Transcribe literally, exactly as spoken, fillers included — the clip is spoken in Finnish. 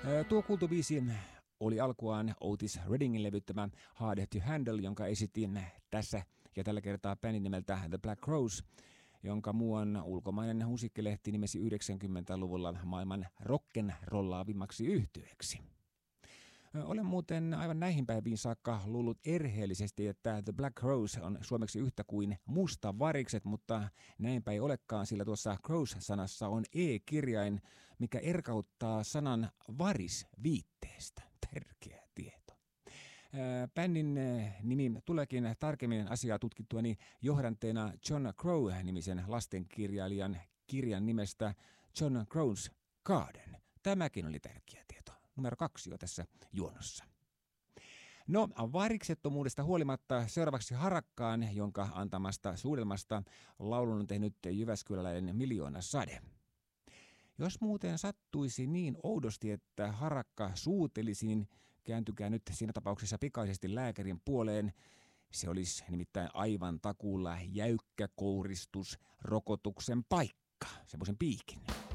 Tuo kuultu biisi oli alkuaan Otis Reddingin levyttämä Hard to Handle, jonka esitin tässä ja tällä kertaa bändin nimeltä The Black Crowes, jonka muuan ulkomainen musiikkilehti nimesi yhdeksänkymmentäluvulla maailman rock'n'rollaavimmaksi yhtyeeksi. Olen muuten aivan näihin päiviin saakka luullut erheellisesti, että The Black Crowes on suomeksi yhtä kuin musta varikset, mutta näinpä ei olekaan, sillä tuossa Crows-sanassa on E-kirjain, mikä erkauttaa sanan varis viitteestä. Tärkeä tieto. Bändin nimi tuleekin tarkemmin asiaa tutkittuani johdanteena John Crow-nimisen lastenkirjailijan kirjan nimestä John Crow's Garden. Tämäkin oli tärkeä tieto. Numero kaksi jo tässä juonnossa. No, variksettomuudesta huolimatta seuraavaksi Harakkaan, jonka antamasta suudelmasta laulun on tehnyt jyväskyläläinen Miljoona Sade. Jos muuten sattuisi niin oudosti, että Harakka suutelisi, niin kääntykää nyt siinä tapauksessa pikaisesti lääkärin puoleen. Se olisi nimittäin aivan takuulla jäykkä kouristus rokotuksen paikka, semmoisen piikin.